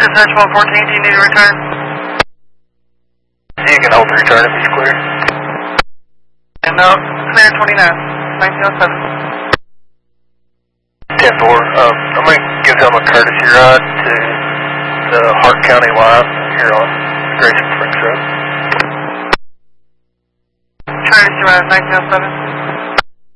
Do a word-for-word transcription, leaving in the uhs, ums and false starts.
Dispatch one fourteen, do you need a return? You can hold the return if it's clear. And no, clear twenty-nine, nineteen oh seven. ten four, um, I'm going to give them a courtesy ride to the Hart County line here on Grayson Springs Road. Courtesy ride nineteen oh seven.